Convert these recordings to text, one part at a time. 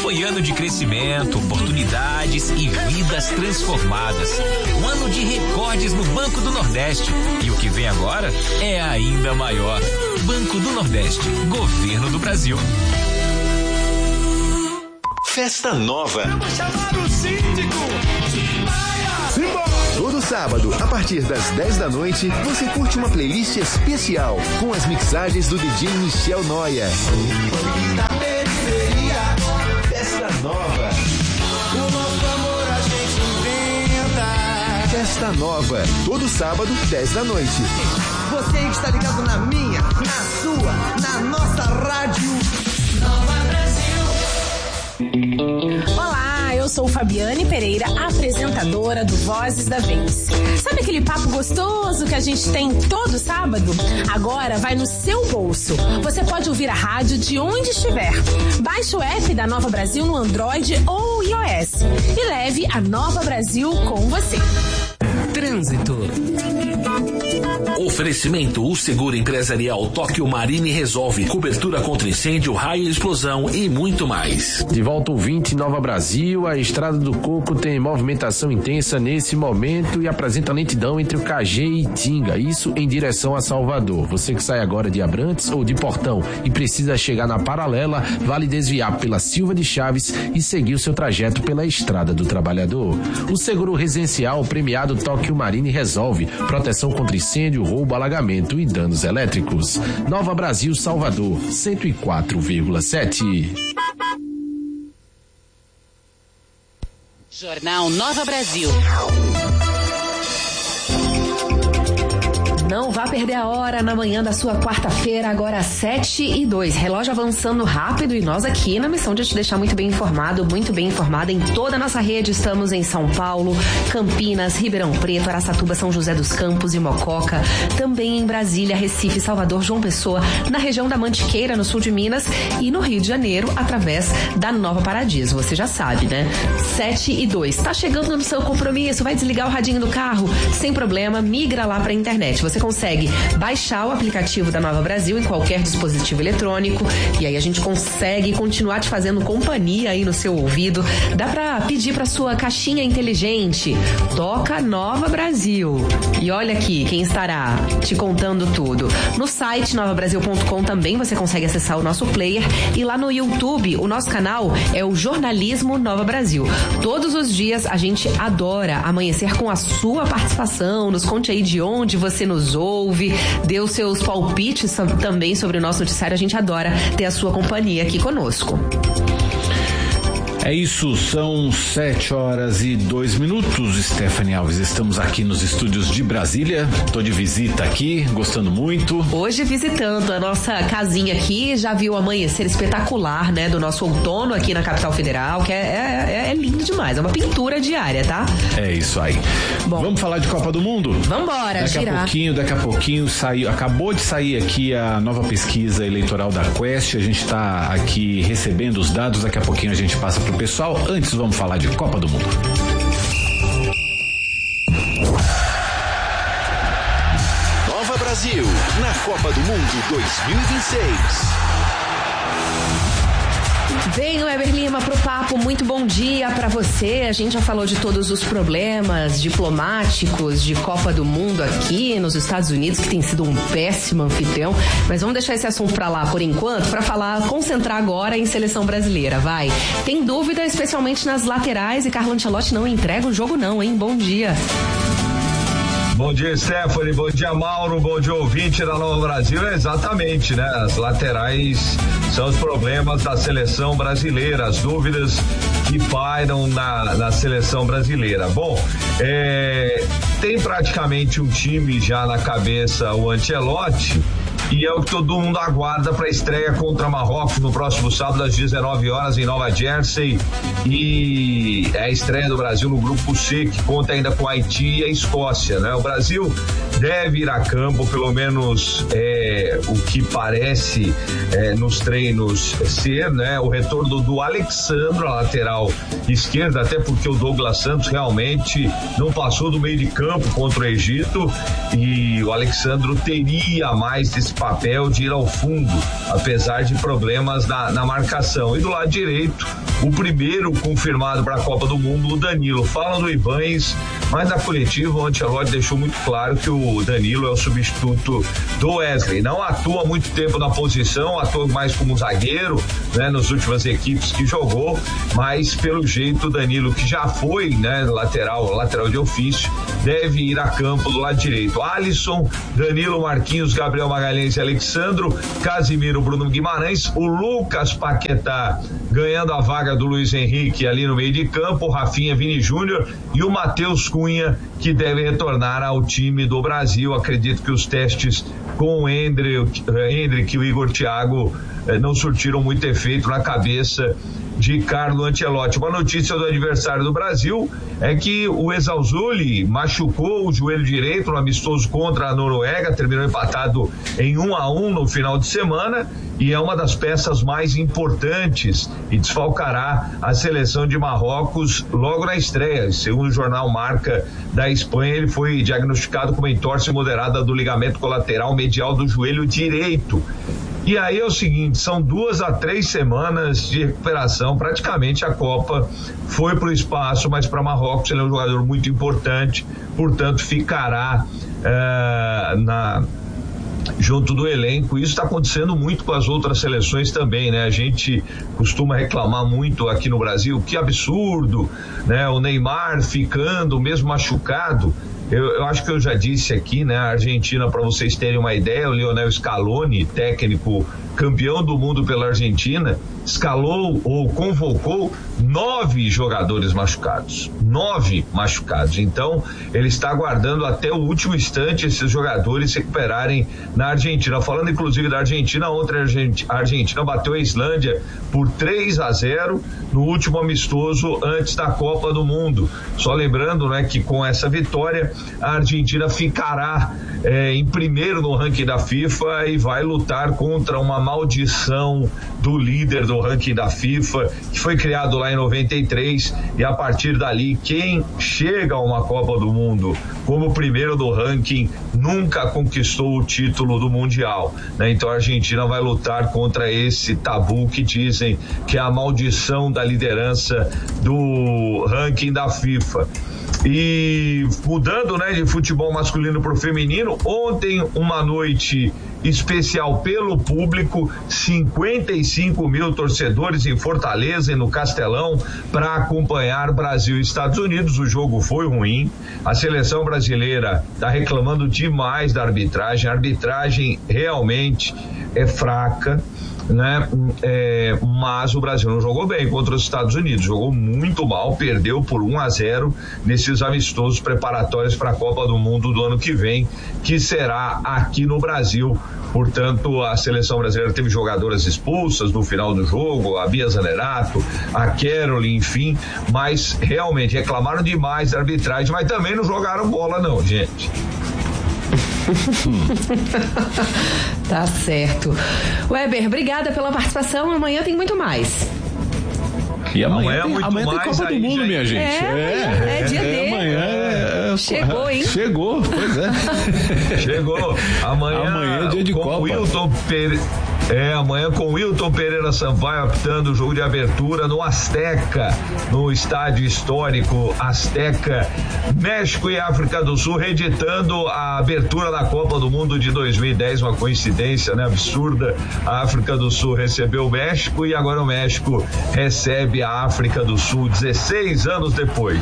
Foi ano de crescimento, oportunidades e vidas transformadas. Um ano de recordes no Banco do Nordeste. E o que vem agora é ainda maior. Banco do Nordeste, Governo do Brasil. Festa Nova. Vamos chamar o síndico. Todo sábado, a partir das 10 da noite, você curte uma playlist especial com as mixagens do DJ Michel Noia. Na periferia, Festa Nova. o nosso amor a gente inventa. Festa Nova, todo sábado, 10 da noite. Você que está ligado na minha, na sua, na nossa rádio Nova Brasil. Olá, eu sou Fabiane Pereira, apresentadora do Vozes da Vez. Sabe aquele papo gostoso que a gente tem todo sábado? Agora vai no seu bolso. Você pode ouvir a rádio de onde estiver. Baixe o app da Nova Brasil no Android ou iOS e leve a Nova Brasil com você. Trânsito. Oferecimento: o seguro empresarial Tóquio Marine resolve. Cobertura contra incêndio, raio e explosão e muito mais. De volta ouvinte, Nova Brasil, a Estrada do Coco tem movimentação intensa nesse momento e apresenta lentidão entre o KG e Itinga, isso em direção a Salvador. Você que sai agora de Abrantes ou de Portão e precisa chegar na Paralela, vale desviar pela Silva de Chaves e seguir o seu trajeto pela Estrada do Trabalhador. O seguro residencial premiado Tóquio Marine resolve. Proteção contra incêndio, roubo, alagamento e danos elétricos. Nova Brasil, Salvador, 104,7. Jornal Nova Brasil. Não vá perder a hora na manhã da sua quarta-feira, agora 7:02. Relógio avançando rápido e nós aqui na missão de te deixar muito bem informado, muito bem informada em toda a nossa rede. Estamos em São Paulo, Campinas, Ribeirão Preto, Araçatuba, São José dos Campos e Mococa. Também em Brasília, Recife, Salvador, João Pessoa, na região da Mantiqueira, no sul de Minas e no Rio de Janeiro, através da Nova Paradiso. Você já sabe, né? 7:02. Tá chegando no seu compromisso, vai desligar o radinho do carro? Sem problema, migra lá pra internet. Você consegue baixar o aplicativo da Nova Brasil em qualquer dispositivo eletrônico e aí a gente consegue continuar te fazendo companhia aí no seu ouvido. Dá pra pedir pra sua caixinha inteligente: toca Nova Brasil. E olha aqui quem estará te contando tudo. No site novabrasil.com também você consegue acessar o nosso player e lá no YouTube o nosso canal é o Jornalismo Nova Brasil. Todos os dias a gente adora amanhecer com a sua participação. Nos conte aí de onde você nos ouve, dê os seus palpites também sobre o nosso noticiário. A gente adora ter a sua companhia aqui conosco. É isso, são 7:02. Stephanie Alves, estamos aqui nos estúdios de Brasília. Tô de visita aqui, gostando muito. Hoje visitando a nossa casinha aqui, já viu o amanhecer espetacular, né, do nosso outono aqui na capital federal, que é lindo demais, é uma pintura diária, tá? É isso aí. Bom, vamos falar de Copa do Mundo? Vambora, Daqui a pouquinho acabou de sair aqui a nova pesquisa eleitoral da Quest. A gente tá aqui recebendo os dados, daqui a pouquinho a gente passa pro pessoal. Antes vamos falar de Copa do Mundo. Nova Brasil, na Copa do Mundo 2026. Vem o Eber Lima pro papo, muito bom dia pra você. A gente já falou de todos os problemas diplomáticos de Copa do Mundo aqui nos Estados Unidos, que tem sido um péssimo anfitrião, mas vamos deixar esse assunto pra lá por enquanto, pra concentrar agora em seleção brasileira, vai. Tem dúvida, especialmente nas laterais, e Carlo Ancelotti não entrega o jogo não, hein? Bom dia. Bom dia, Stephanie, bom dia, Mauro, bom dia, ouvinte da Nova Brasil. Exatamente, né? As laterais são os problemas da seleção brasileira, as dúvidas que pairam na seleção brasileira. Bom, tem praticamente um time já na cabeça, o Ancelotti, e é o que todo mundo aguarda para a estreia contra Marrocos no próximo sábado às 19 horas em Nova Jersey, e é a estreia do Brasil no grupo C, que conta ainda com Haiti e a Escócia, né? O Brasil deve ir a campo, pelo menos o que parece nos treinos ser, né? O retorno do Alexandro, a lateral esquerda, até porque o Douglas Santos realmente não passou do meio de campo contra o Egito, e o Alexandro teria mais esse papel de ir ao fundo, apesar de problemas na marcação. E do lado direito, o primeiro confirmado para a Copa do Mundo, o Danilo. Falam do Ibanes, mas na coletiva o Ancelotti deixou muito claro que o Danilo é o substituto do Wesley. Não atua muito tempo na posição, atua mais como zagueiro, né, nas últimas equipes que jogou, mas pelo jeito o Danilo, que já foi, né, lateral de ofício, deve ir a campo do lado direito. Alisson, Danilo, Marquinhos, Gabriel Magalhães e Alexandro, Casimiro, Bruno Guimarães, o Lucas Paquetá ganhando a vaga do Luiz Henrique ali no meio de campo, Rafinha, Vini Júnior e o Matheus Cunha, que deve retornar ao time do Brasil. Acredito que os testes com o Endrick e o Igor Thiago não surtiram muito efeito na cabeça de Carlo Ancelotti. Uma notícia do adversário do Brasil é que o Esalzuli machucou o joelho direito no amistoso contra a Noruega, terminou empatado em 1-1 no final de semana, e é uma das peças mais importantes e desfalcará a seleção de Marrocos logo na estreia. Segundo o jornal Marca da Espanha, ele foi diagnosticado com uma entorse moderada do ligamento colateral medial do joelho direito. E aí é o seguinte, são 2 a 3 semanas de recuperação, praticamente a Copa foi para o espaço, mas para Marrocos ele é um jogador muito importante, portanto ficará junto do elenco. Isso está acontecendo muito com as outras seleções também, né? A gente costuma reclamar muito aqui no Brasil, que absurdo, né? O Neymar ficando mesmo machucado. Eu acho que eu já disse aqui, né? A Argentina, para vocês terem uma ideia, o Lionel Scaloni, técnico campeão do mundo pela Argentina, escalou ou convocou 9 jogadores machucados. 9 machucados. Então, ele está aguardando até o último instante esses jogadores se recuperarem na Argentina. Falando inclusive da Argentina, ontem a Argentina bateu a Islândia por 3-0 no último amistoso antes da Copa do Mundo. Só lembrando, né, que com essa vitória a Argentina ficará em primeiro no ranking da FIFA e vai lutar contra uma maldição do líder do ranking da FIFA, que foi criado lá em 93, e a partir dali quem chega a uma Copa do Mundo como primeiro do ranking nunca conquistou o título do Mundial, né? Então a Argentina vai lutar contra esse tabu que dizem que é a maldição da liderança do ranking da FIFA. E mudando, né, de futebol masculino para o feminino, ontem uma noite especial pelo público, 55 mil torcedores em Fortaleza e no Castelão para acompanhar Brasil e Estados Unidos. O jogo foi ruim, a seleção brasileira está reclamando demais da arbitragem, a arbitragem realmente é fraca, né? Mas o Brasil não jogou bem contra os Estados Unidos, jogou muito mal, perdeu por 1-0 nesses amistosos preparatórios para a Copa do Mundo do ano que vem, que será aqui no Brasil. Portanto, a seleção brasileira teve jogadoras expulsas no final do jogo, a Bia Zanerato, a Caroline, enfim, mas realmente reclamaram demais da arbitragem, mas também não jogaram bola não, gente. Tá certo. Weber, obrigada pela participação. Amanhã tem muito mais. E amanhã tem Copa do Mundo, minha gente. É dia D. Amanhã chegou, hein? Chegou, pois é. Chegou. Amanhã é dia de Copa. Amanhã com o Wilton Pereira Sampaio apitando o jogo de abertura no Azteca, no estádio histórico Azteca. México e África do Sul reeditando a abertura da Copa do Mundo de 2010, uma coincidência, né, absurda. A África do Sul recebeu o México e agora o México recebe a África do Sul 16 anos depois.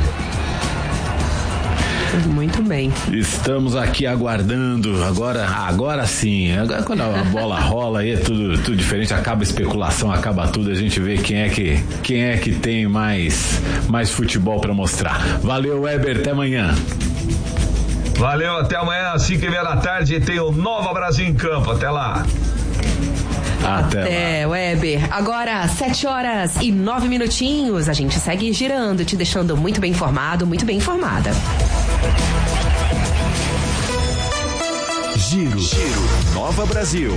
Muito bem. Estamos aqui aguardando, agora sim, agora quando a bola rola aí é tudo diferente, acaba a especulação, acaba tudo, a gente vê quem é que tem mais futebol para mostrar. Valeu, Weber, até amanhã. Valeu, até amanhã, às 5:30 da tarde, tem o Nova Brasil em campo, até lá. Até lá. Weber. Agora, 7h09. A gente segue girando, te deixando muito bem informado, muito bem informada. Giro. Nova Brasil.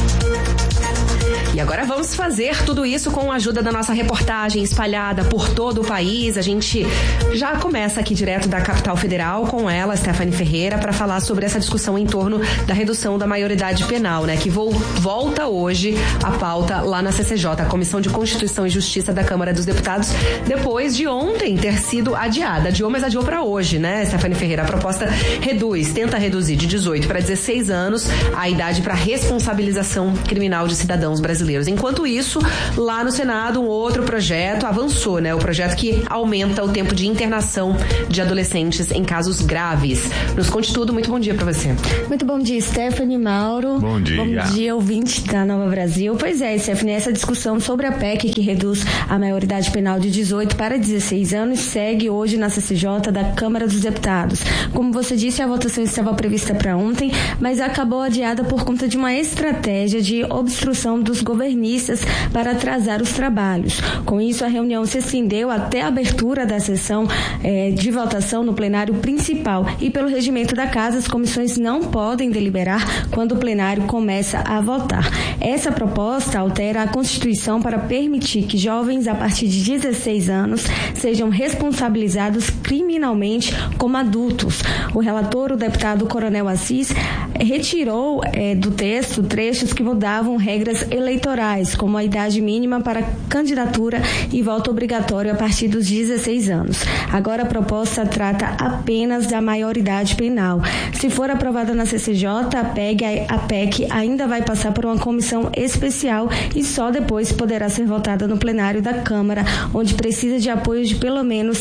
E agora vamos fazer tudo isso com a ajuda da nossa reportagem espalhada por todo o país. A gente já começa aqui direto da capital federal com ela, Stephanie Ferreira, para falar sobre essa discussão em torno da redução da maioridade penal, né? Que volta hoje a pauta lá na CCJ, a Comissão de Constituição e Justiça da Câmara dos Deputados, depois de ontem ter sido adiada. Adiou, mas adiou para hoje, né, Stephanie Ferreira? A proposta tenta reduzir de 18 para 16 anos a idade para responsabilização criminal de cidadãos brasileiros. Enquanto isso, lá no Senado, um outro projeto avançou, né? O projeto que aumenta o tempo de internação de adolescentes em casos graves. Nos conte tudo. Muito bom dia para você. Muito bom dia, Stephanie, Mauro. Bom dia. Bom dia, ouvinte da Nova Brasil. Pois é, Stephanie, essa discussão sobre a PEC que reduz a maioridade penal de 18 para 16 anos segue hoje na CCJ da Câmara dos Deputados. Como você disse, a votação estava prevista para ontem, mas acabou adiada por conta de uma estratégia de obstrução dos governistas para atrasar os trabalhos. Com isso, a reunião se estendeu até a abertura da sessão de votação no plenário principal e, pelo regimento da Casa, as comissões não podem deliberar quando o plenário começa a votar. Essa proposta altera a Constituição para permitir que jovens a partir de 16 anos sejam responsabilizados criminalmente como adultos. O relator, o deputado Coronel Assis, retirou do texto trechos que mudavam regras eleitorais, como a idade mínima para candidatura e voto obrigatório a partir dos 16 anos. Agora a proposta trata apenas da maioridade penal. Se for aprovada na CCJ, a PEC ainda vai passar por uma comissão especial e só depois poderá ser votada no plenário da Câmara, onde precisa de apoio de pelo menos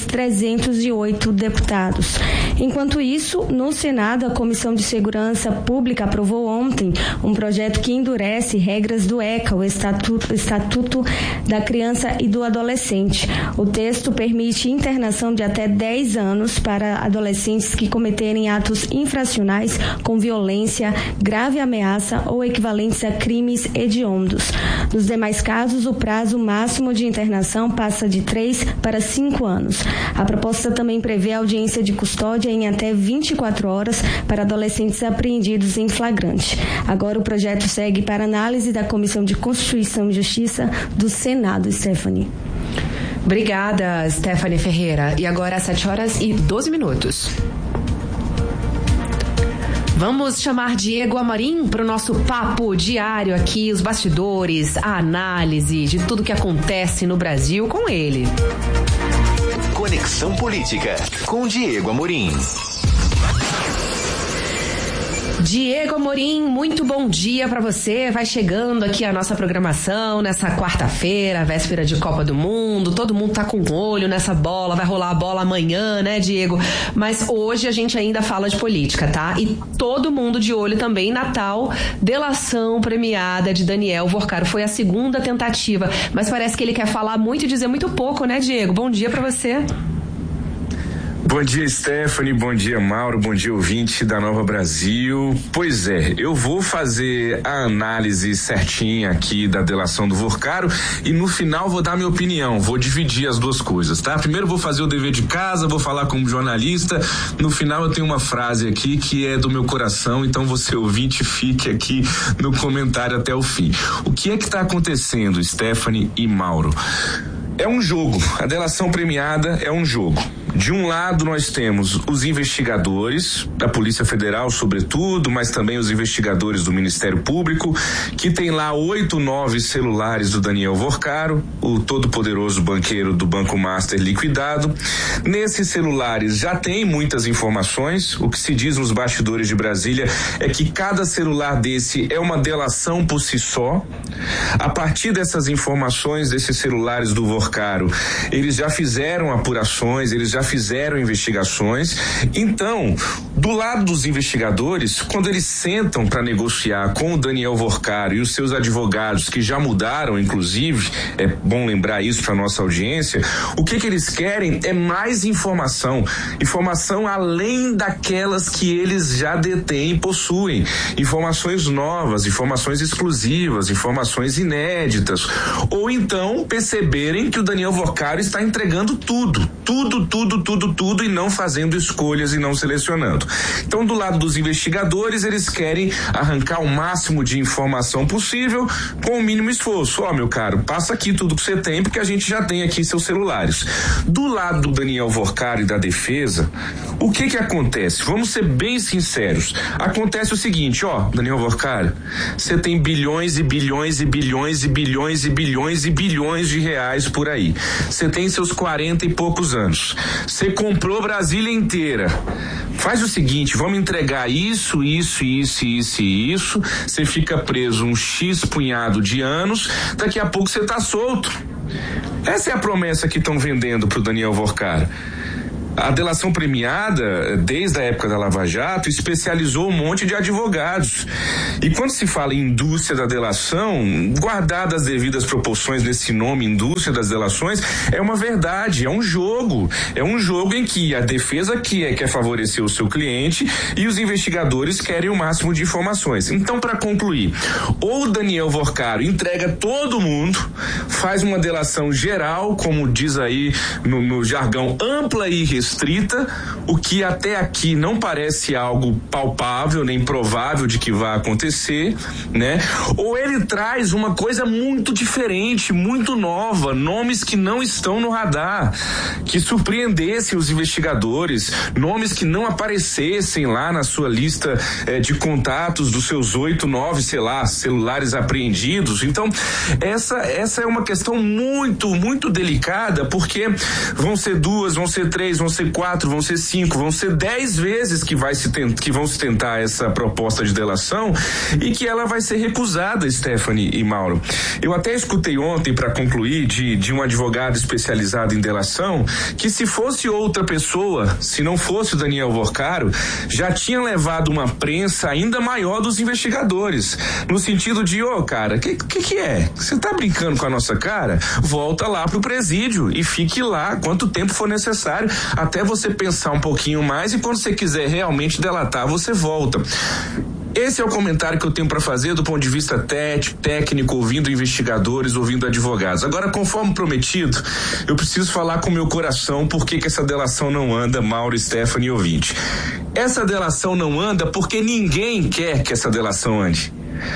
308 deputados. Enquanto isso, no Senado, a Comissão de Segurança Pública aprovou ontem um projeto que endurece regras do ECA, o Estatuto da Criança e do Adolescente. O texto permite internação de até 10 anos para adolescentes que cometerem atos infracionais com violência, grave ameaça ou equivalentes a crimes hediondos. Nos demais casos, o prazo máximo de internação passa de 3 para 5 anos. A proposta também prevê audiência de custódia em até 24 horas para adolescentes apreendidos em flagrante. Agora o projeto segue para análise da Comissão de Constituição e Justiça do Senado, Stephanie. Obrigada, Stephanie Ferreira. E agora às 7h12. Vamos chamar Diego Amorim para o nosso papo diário aqui, os bastidores, a análise de tudo que acontece no Brasil com ele. Conexão Política, com Diego Amorim. Diego Amorim, muito bom dia para você. Vai chegando aqui a nossa programação nessa quarta-feira, véspera de Copa do Mundo. Todo mundo tá com olho nessa bola, vai rolar a bola amanhã, né, Diego? Mas hoje a gente ainda fala de política, tá? E todo mundo de olho também na tal delação premiada de Daniel Vorcaro. Foi a segunda tentativa, mas parece que ele quer falar muito e dizer muito pouco, né, Diego? Bom dia para você. Bom dia, Stephanie, bom dia, Mauro, bom dia, ouvinte da Nova Brasil. Pois é, eu vou fazer a análise certinha aqui da delação do Vorcaro e no final vou dar minha opinião, vou dividir as duas coisas, tá? Primeiro vou fazer o dever de casa, vou falar como jornalista, no final eu tenho uma frase aqui que é do meu coração, então você ouvinte fique aqui no comentário até o fim. O que é que tá acontecendo, Stephanie e Mauro? É um jogo, a delação premiada é um jogo. De um lado nós temos os investigadores da Polícia Federal, sobretudo, mas também os investigadores do Ministério Público, que tem lá 8, 9 celulares do Daniel Vorcaro, o todo-poderoso banqueiro do Banco Master liquidado. Nesses celulares já tem muitas informações. O que se diz nos bastidores de Brasília é que cada celular desse é uma delação por si só. A partir dessas informações, desses celulares do Vorcaro, eles já fizeram apurações, eles já fizeram investigações. Então, do lado dos investigadores, quando eles sentam para negociar com o Daniel Vorcaro e os seus advogados, que já mudaram, inclusive, é bom lembrar isso para nossa audiência, o que eles querem é mais informação além daquelas que eles já detêm e possuem, informações novas, informações exclusivas, informações inéditas, ou então perceberem que o Daniel Vorcaro está entregando tudo e não fazendo escolhas e não selecionando. Então, do lado dos investigadores, eles querem arrancar o máximo de informação possível com o mínimo esforço. Meu caro, passa aqui tudo que você tem, porque a gente já tem aqui seus celulares. Do lado do Daniel Workar e da defesa, o que acontece? Vamos ser bem sinceros. Acontece o seguinte, Daniel Workar, você tem bilhões e bilhões e bilhões e bilhões e bilhões e bilhões de reais por aí. Você tem seus 40 e poucos anos. Você comprou Brasília inteira. Faz o seguinte, vamos entregar isso. Você fica preso um X punhado de anos, daqui a pouco você tá solto. Essa é a promessa que estão vendendo pro Daniel Workar. A delação premiada, desde a época da Lava Jato, especializou um monte de advogados. E quando se fala em indústria da delação, guardadas as devidas proporções nesse nome, indústria das delações, é uma verdade, é um jogo. É um jogo em que a defesa quer favorecer o seu cliente e os investigadores querem o máximo de informações. Então, para concluir, ou o Daniel Workar entrega todo mundo, faz uma delação geral, como diz aí no jargão, ampla e restrita, o que até aqui não parece algo palpável nem provável de que vá acontecer, né? Ou ele traz uma coisa muito diferente, muito nova, nomes que não estão no radar, que surpreendessem os investigadores, nomes que não aparecessem lá na sua lista de contatos dos seus 8, 9, celulares apreendidos. Então, essa é uma questão muito, muito delicada, porque vão ser 2, vão ser 3, vão ser 4, vão ser 5, vão ser 10 vezes que vão se tentar essa proposta de delação e que ela vai ser recusada, Stephanie e Mauro. Eu até escutei ontem, para concluir, de um advogado especializado em delação, que se fosse outra pessoa, se não fosse o Daniel Workar, já tinha levado uma prensa ainda maior dos investigadores, no sentido de, cara, que é? Você tá brincando com a nossa cara? Volta lá pro presídio e fique lá quanto tempo for necessário, até você pensar um pouquinho mais, e quando você quiser realmente delatar, você volta. Esse é o comentário que eu tenho para fazer do ponto de vista técnico, ouvindo investigadores, ouvindo advogados. Agora, conforme prometido, eu preciso falar com o meu coração por que essa delação não anda, Mauro, Stephanie e ouvinte. Essa delação não anda porque ninguém quer que essa delação ande.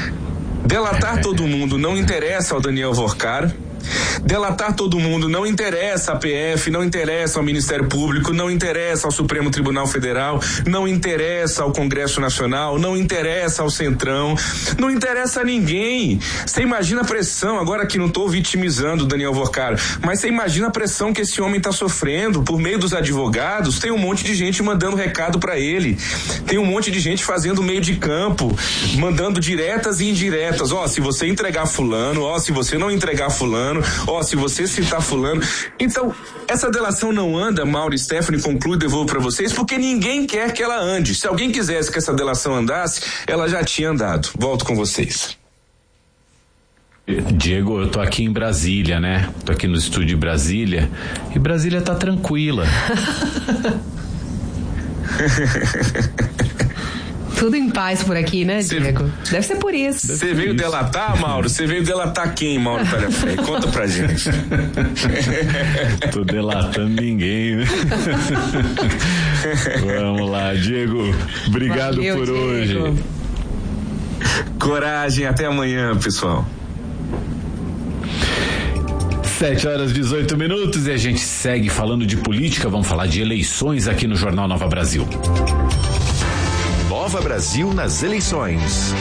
Delatar todo mundo não interessa ao Daniel Workar. Delatar todo mundo não interessa à PF, não interessa ao Ministério Público, não interessa ao Supremo Tribunal Federal, não interessa ao Congresso Nacional, não interessa ao Centrão, não interessa a ninguém. Você imagina a pressão, agora que não estou vitimizando o Daniel Workar, mas você imagina a pressão que esse homem está sofrendo por meio dos advogados. Tem um monte de gente mandando recado para ele, tem um monte de gente fazendo meio de campo, mandando diretas e indiretas. Se você entregar fulano, se você não entregar fulano, se você citar fulano. Então, essa delação não anda, Mauro e Stephanie, concluo e devolvo para vocês, porque ninguém quer que ela ande. Se alguém quisesse que essa delação andasse, ela já tinha andado. Volto com vocês. Diego, eu tô aqui em Brasília, né? Tô aqui no estúdio de Brasília, e Brasília tá tranquila. Tudo em paz por aqui, né, Diego? Deve ser por isso. Você veio delatar, Mauro? Você veio delatar quem, Mauro Talhafé? Conta pra gente. Tô delatando ninguém, né? Vamos lá, Diego. Obrigado. Valeu, por Diego. Hoje. Coragem, até amanhã, pessoal. 7h18 e a gente segue falando de política. Vamos falar de eleições aqui no Jornal Nova Brasil. Nova Brasil nas eleições.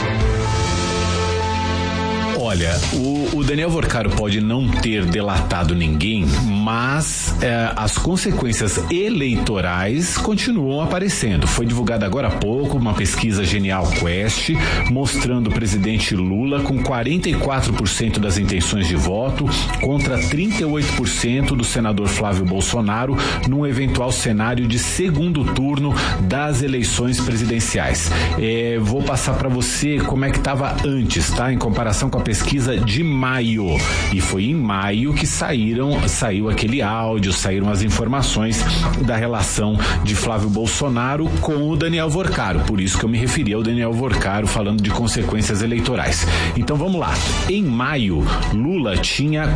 Olha, o Daniel Workar pode não ter delatado ninguém, mas as consequências eleitorais continuam aparecendo. Foi divulgada agora há pouco uma pesquisa Genial Quest mostrando o presidente Lula com 44% das intenções de voto contra 38% do senador Flávio Bolsonaro num eventual cenário de segundo turno das eleições presidenciais. Vou passar para você como é que estava antes, tá? Em comparação com a pesquisa pesquisa de maio. E foi em maio que saiu aquele áudio, saíram as informações da relação de Flávio Bolsonaro com o Daniel Vorcaro. Por isso que eu me referi ao Daniel Vorcaro falando de consequências eleitorais. Então vamos lá. Em maio, Lula tinha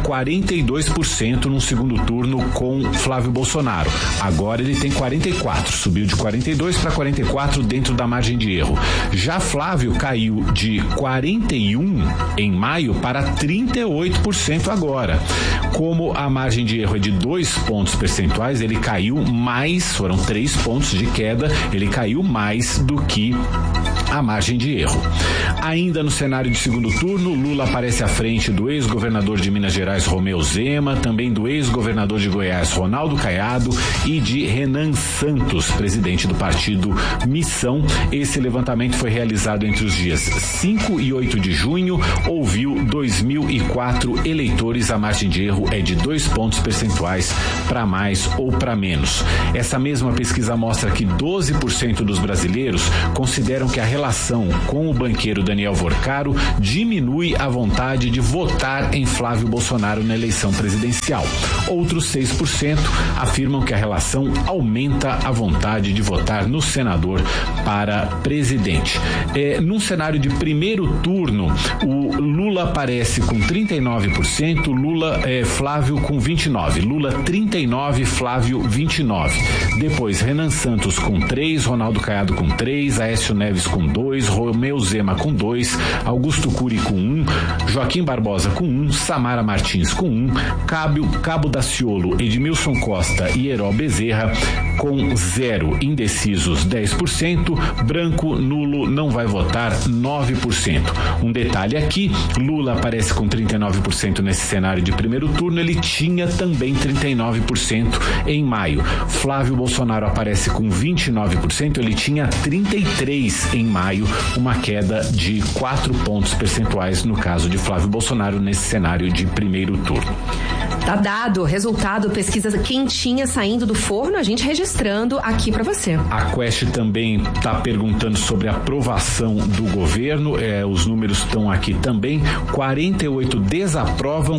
42% no segundo turno com Flávio Bolsonaro. Agora ele tem 44%. Subiu de 42% para 44% dentro da margem de erro. Já Flávio caiu de 41% em maio para 38% agora. Como a margem de erro é de 2 pontos percentuais, ele caiu mais, foram 3 pontos de queda, ele caiu mais do que a margem de erro. Ainda no cenário de segundo turno, Lula aparece à frente do ex-governador de Minas Gerais, Romeu Zema, também do ex-governador de Goiás, Ronaldo Caiado, e de Renan Santos, presidente do partido Missão. Esse levantamento foi realizado entre os dias 5 e 8 de junho, ouviu 2.004 eleitores, a margem de erro é de 2 pontos percentuais para mais ou para menos. Essa mesma pesquisa mostra que 12% dos brasileiros consideram que a relação com o banqueiro Daniel Vorcaro diminui a vontade de votar em Flávio Bolsonaro na eleição presidencial. Outros 6% afirmam que a relação aumenta a vontade de votar no senador para presidente. Num cenário de primeiro turno, o Lula aparece com 39%, Flávio com 29%. Lula 39%, Flávio 29%. Depois, Renan Santos com 3%, Ronaldo Caiado com 3%, Aécio Neves com 2%, Romeu Zema com 2%, Augusto Cury com 1%, Joaquim Barbosa com 1%, Samara Martins com 1%, Cabo Daciolo, Edmilson Costa e Heró Bezerra com 0%, indecisos 10%, branco, nulo, não vai votar 9%. Um detalhe aqui, Lula aparece com 39% nesse cenário de primeiro turno, ele tinha também 39% em maio. Flávio Bolsonaro aparece com 29%, ele tinha 33% em maio, uma queda de 4 pontos percentuais no caso de Flávio Bolsonaro nesse cenário de primeiro turno. Tá dado, resultado, pesquisa quentinha saindo do forno, a gente registrando aqui para você. A Quest também tá perguntando sobre a aprovação do governo, os números estão aqui também, 48 desaprovam,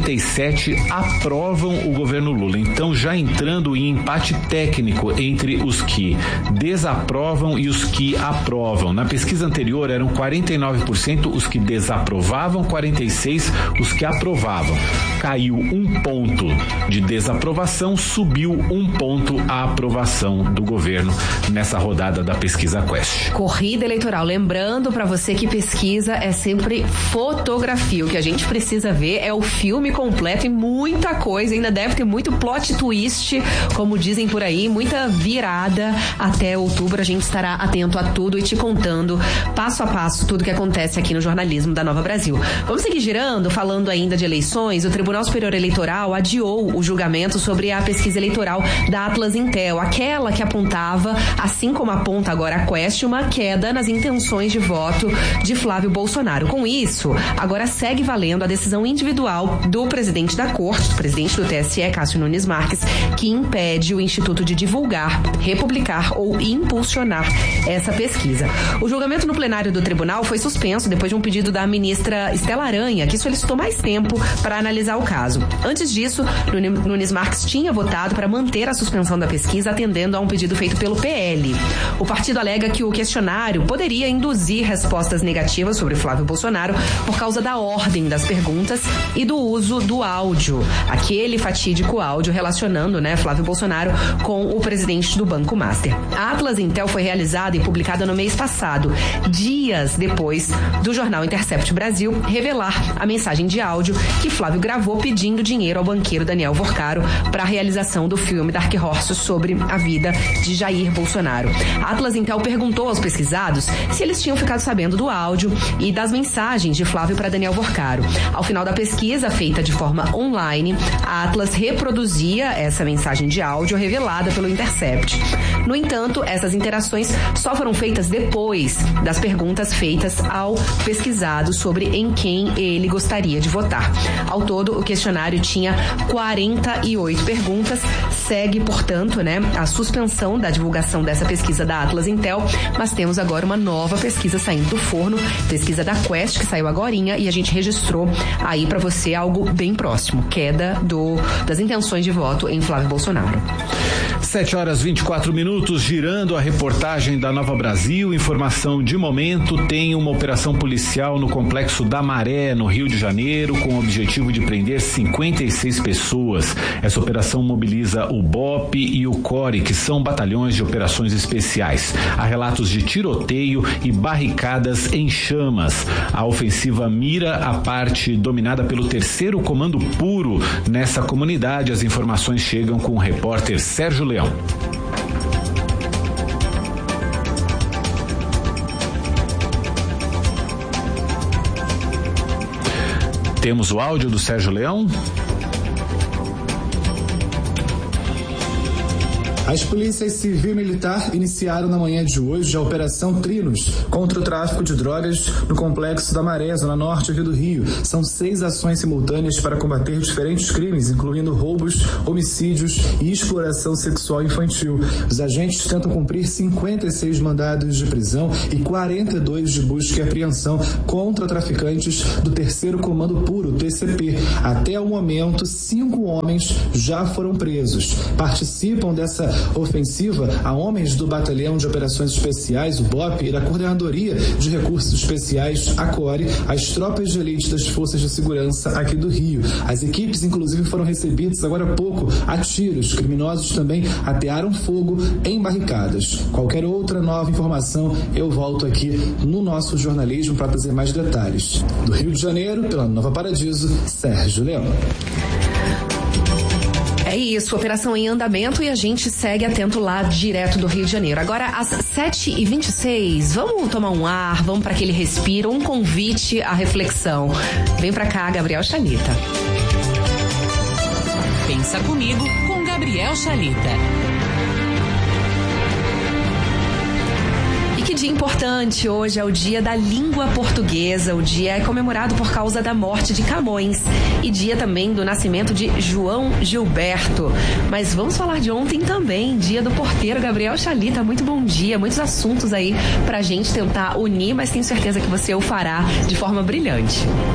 47 aprovam o governo Lula. Então já entrando em empate técnico entre os que desaprovam e os que aprovam. Na pesquisa anterior eram 49% os que desaprovavam, 46% os que aprovavam. Caiu 1 ponto de desaprovação, subiu 1 ponto a aprovação do governo nessa rodada da pesquisa Quest. Corrida eleitoral, lembrando para você que pesquisa é sempre fotografia, o que a gente precisa ver é o filme completo e muita coisa, ainda deve ter muito plot twist, como dizem por aí, muita virada. Até outubro a gente estará atento a tudo e te contando passo a passo tudo que acontece aqui no jornalismo da Nova Brasil. Vamos seguir girando, falando ainda de eleições. O Tribunal Superior Eleitoral adiou o julgamento sobre a pesquisa eleitoral da Atlas Intel, aquela que apontava, assim como aponta agora a Quest, uma queda nas intenções de voto de Flávio Bolsonaro. Com isso, agora segue valendo a decisão individual do presidente da Corte, presidente do TSE, Cássio Nunes Marques, que impede o Instituto de divulgar, republicar ou impulsionar essa pesquisa. O julgamento no plenário do tribunal foi suspenso depois de um pedido da ministra Estela Aranha, que solicitou mais tempo para analisar o caso. Antes disso, Nunes Marques tinha votado para manter a suspensão da pesquisa, atendendo a um pedido feito pelo PL. O partido alega que o questionário poderia induzir respostas negativas sobre Flávio Bolsonaro por causa da ordem das perguntas e do uso do áudio, aquele fatídico áudio relacionando, Flávio Bolsonaro com o presidente do Banco Master. A Atlas Intel foi realizada e publicada no mês passado, dias depois do jornal Intercept Brasil revelar a mensagem de áudio que Flávio gravou pedindo dinheiro ao banqueiro Daniel Vorcaro para a realização do filme Dark Horse sobre a vida de Jair Bolsonaro. A Atlas Intel perguntou aos pesquisados se eles tinham ficado sabendo do áudio e das mensagens de Flávio para Daniel Vorcaro. Ao final da pesquisa, feita de forma online, a Atlas reproduzia essa mensagem de áudio revelada pelo Intercept. No entanto, essas interações só foram feitas depois das perguntas feitas ao pesquisado sobre em quem ele gostaria de votar. Ao todo, o questionário tinha 48 perguntas. Segue, portanto, a suspensão da divulgação dessa pesquisa da Atlas Intel, mas temos agora uma nova pesquisa saindo do forno, pesquisa da Quest, que saiu agorinha, e a gente registrou aí para você algo bem próximo, queda das intenções de voto em Flávio Bolsonaro. 7h24, girando a reportagem da Nova Brasil. Informação de momento: tem uma operação policial no Complexo da Maré, no Rio de Janeiro, com o objetivo de prender 56 pessoas. Essa operação mobiliza o BOP e o CORE, que são batalhões de operações especiais. Há relatos de tiroteio e barricadas em chamas. A ofensiva mira a parte dominada pelo 3º Comando Puro nessa comunidade. As informações chegam com o repórter Sérgio Leão. Temos o áudio do Sérgio Leão. As polícias civil e militar iniciaram na manhã de hoje a Operação Trinos contra o tráfico de drogas no Complexo da Maré, zona norte aqui do Rio. São 6 ações simultâneas para combater diferentes crimes, incluindo roubos, homicídios e exploração sexual infantil. Os agentes tentam cumprir 56 mandados de prisão e 42 de busca e apreensão contra traficantes do 3º Comando Puro, TCP. Até o momento, 5 homens já foram presos. Participam dessa ofensiva a homens do Batalhão de Operações Especiais, o BOP, e da Coordenadoria de Recursos Especiais, a CORE, as tropas de elite das Forças de Segurança aqui do Rio. As equipes, inclusive, foram recebidas agora há pouco a tiros. Criminosos também atearam fogo em barricadas. Qualquer outra nova informação, eu volto aqui no nosso jornalismo para trazer mais detalhes. Do Rio de Janeiro, pela Nova Paradiso, Sérgio Leão. É isso, operação em andamento, e a gente segue atento lá direto do Rio de Janeiro. Agora, às 7h26, vamos tomar um ar, vamos para aquele respiro, um convite à reflexão. Vem pra cá, Gabriel Chalita. Pensa comigo com Gabriel Chalita. Que dia importante, hoje é o dia da língua portuguesa. O dia é comemorado por causa da morte de Camões e dia também do nascimento de João Gilberto. Mas vamos falar de ontem também, dia do porteiro. Gabriel Chalita, muito bom dia, muitos assuntos aí pra gente tentar unir, mas tenho certeza que você o fará de forma brilhante.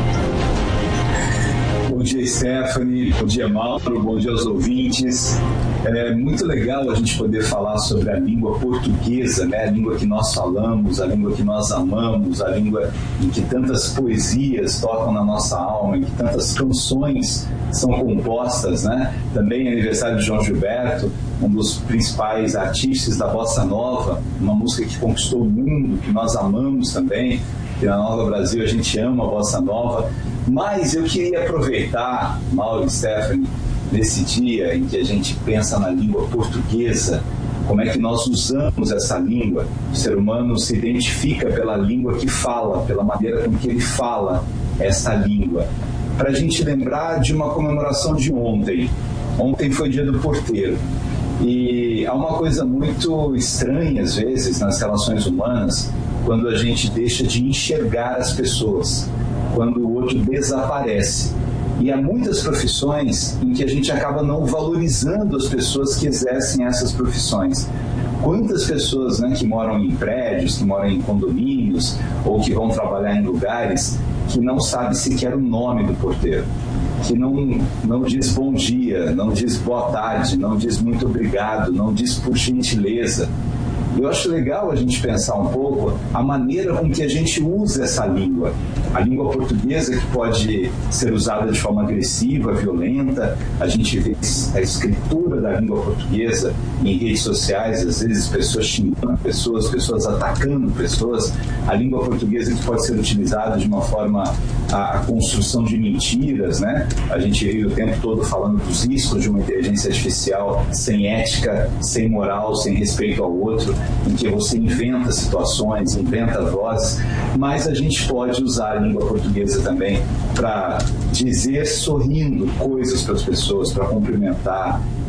Bom dia, Stephanie. Bom dia, Mauro. Bom dia aos ouvintes. É muito legal a gente poder falar sobre a língua portuguesa, né? A língua que nós falamos, a língua que nós amamos, a língua em que tantas poesias tocam na nossa alma, em que tantas canções são compostas, né? Também é aniversário de João Gilberto, um dos principais artistas da Bossa Nova, uma música que conquistou o mundo, que nós amamos também. E na Nova Brasil a gente ama a Bossa Nova. Mas eu queria aproveitar, Mauro e Stephanie, nesse dia em que a gente pensa na língua portuguesa, como é que nós usamos essa língua. O ser humano se identifica pela língua que fala, pela maneira com que ele fala essa língua. Para a gente lembrar de uma comemoração de ontem. Ontem foi dia do porteiro. E há uma coisa muito estranha, às vezes, nas relações humanas, quando a gente deixa de enxergar as pessoas, quando o outro desaparece. E há muitas profissões em que a gente acaba não valorizando as pessoas que exercem essas profissões. Quantas pessoas, né, que moram em prédios, que moram em condomínios ou que vão trabalhar em lugares que não sabe sequer o nome do porteiro, que não diz bom dia, não diz boa tarde, não diz muito obrigado, não diz por gentileza. Eu acho legal a gente pensar um pouco a maneira com que a gente usa essa língua. A língua portuguesa, que pode ser usada de forma agressiva, violenta. A gente vê a escritura da língua portuguesa em redes sociais, às vezes pessoas xingando pessoas atacando pessoas. A língua portuguesa que pode ser utilizada de uma forma a construção de mentiras, né? A gente vive o tempo todo falando dos riscos de uma inteligência artificial sem ética, sem moral, sem respeito ao outro, em que você inventa situações, inventa vozes, mas a gente pode usar a língua portuguesa também para dizer sorrindo coisas para as pessoas, para cumprimentar,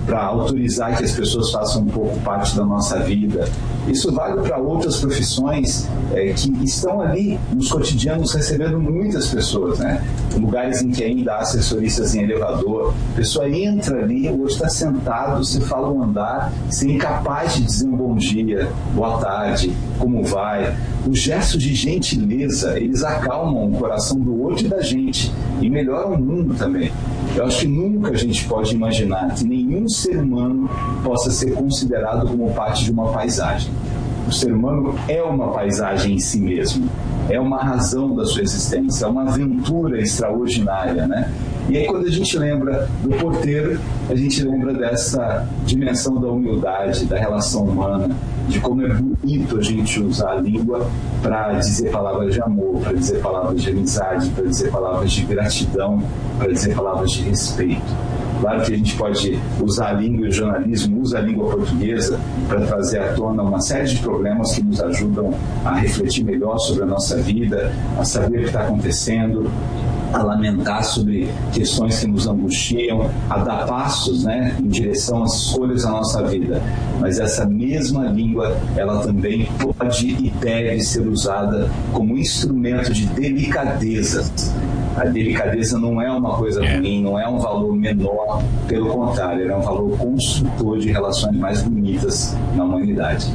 para autorizar que as pessoas façam um pouco parte da nossa vida. Isso vale para outras profissões que estão ali nos cotidianos recebendo muitas pessoas, né? Lugares em que ainda há assessoristas em elevador, a pessoa entra ali, hoje está sentado, você fala um andar, você é incapaz de dizer um bom dia, boa tarde, como vai. Os gestos de gentileza, eles acalmam o coração do outro e da gente e melhoram o mundo também. Eu acho que nunca a gente pode imaginar que nenhum ser humano possa ser considerado como parte de uma paisagem. O ser humano é uma paisagem em si mesmo, é uma razão da sua existência, é uma aventura extraordinária, né? E aí quando a gente lembra do porteiro, a gente lembra dessa dimensão da humildade, da relação humana, de como é bonito a gente usar a língua para dizer palavras de amor, para dizer palavras de amizade, para dizer palavras de gratidão, para dizer palavras de respeito. Claro que a gente pode usar a língua e o jornalismo usa a língua portuguesa para trazer à tona uma série de problemas que nos ajudam a refletir melhor sobre a nossa vida, a saber o que está acontecendo, a lamentar sobre questões que nos angustiam, a dar passos, né, em direção às escolhas da nossa vida. Mas essa mesma língua, ela também pode e deve ser usada como instrumento de delicadeza. A delicadeza não é uma coisa ruim, não é um valor menor, pelo contrário, é um valor construtor de relações mais bonitas na humanidade.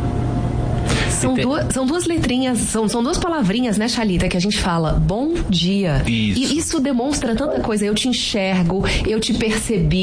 São duas letrinhas, são duas palavrinhas, né, Chalita, que a gente fala bom dia. Isso. E isso demonstra tanta coisa. Eu te enxergo, eu te percebi.